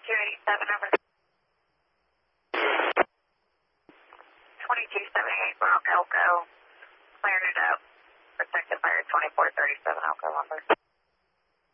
2287 number. 2278 Bronx Elko. Cleared it up. Protected by your 2437 Elko number.